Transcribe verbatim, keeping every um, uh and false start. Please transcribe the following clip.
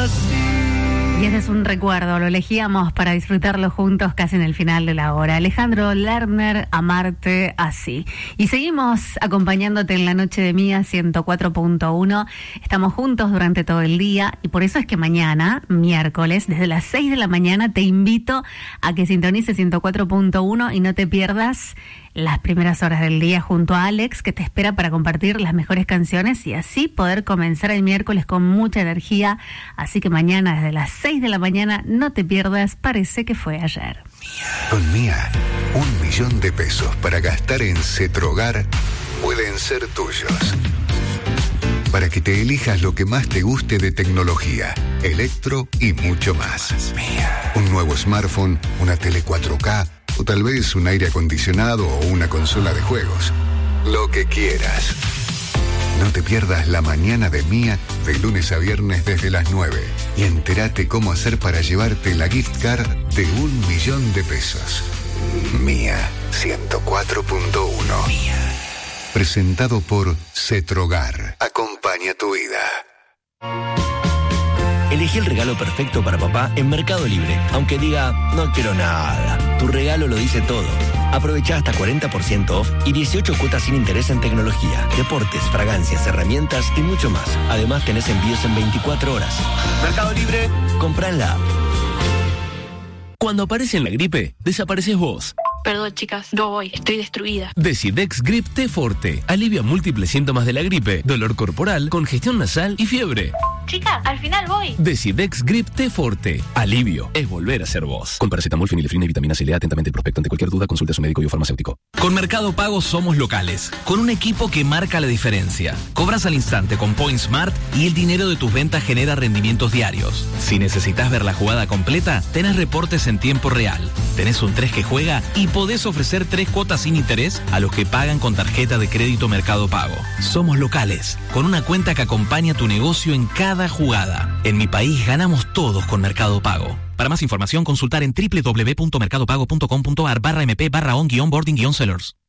así. Y ese es un recuerdo, lo elegíamos para disfrutarlo juntos casi en el final de la hora. Alejandro Lerner, Amarte así. Y seguimos acompañándote en la noche de Mía ciento cuatro punto uno. Estamos juntos durante todo el día y por eso es que mañana, miércoles, desde las seis de la mañana, te invito a que sintonices ciento cuatro punto uno y no te pierdas las primeras horas del día junto a Alex, que te espera para compartir las mejores canciones y así poder comenzar el miércoles con mucha energía. Así que mañana desde las seis de la mañana no te pierdas, parece que fue ayer. Con Mía, un millón de pesos para gastar en Cetrogar pueden ser tuyos. Para que te elijas lo que más te guste de tecnología, electro y mucho más. Mía. Un nuevo smartphone, una tele cuatro K, o tal vez un aire acondicionado o una consola de juegos. Lo que quieras. No te pierdas la mañana de Mía de lunes a viernes desde las nueve y entérate cómo hacer para llevarte la gift card de un millón de pesos. Mía ciento cuatro punto uno. Mía. Presentado por Cetrogar. Acompaña tu vida. Elegí el regalo perfecto para papá en Mercado Libre. Aunque diga, no quiero nada, tu regalo lo dice todo. Aprovecha hasta cuarenta por ciento off y dieciocho cuotas sin interés en tecnología, deportes, fragancias, herramientas y mucho más. Además tenés envíos en veinticuatro horas. Mercado Libre, comprá en la app. Cuando aparece en la gripe, desapareces vos. Perdón, chicas, no voy, estoy destruida. Decidex Grip T Forte alivia múltiples síntomas de la gripe, dolor corporal, congestión nasal y fiebre. Chicas, al final voy. Decidex Grip T Forte. Alivio es volver a ser vos. Con paracetamol, fenilefrina y vitamina C. Lea atentamente el prospecto. Ante cualquier duda, consulte a su médico y o farmacéutico. Con Mercado Pago somos locales, con un equipo que marca la diferencia. Cobras al instante con Point Smart y el dinero de tus ventas genera rendimientos diarios. Si necesitas ver la jugada completa, tenés reportes en tiempo real. Tenés un tres que juega y podés ofrecer tres cuotas sin interés a los que pagan con tarjeta de crédito Mercado Pago. Somos locales, con una cuenta que acompaña tu negocio en cada jugada. En mi país ganamos todos con Mercado Pago. Para más información, consultar en doble u doble u doble u punto mercado pago punto com punto a r barra m p barra on guión boarding guión sellers.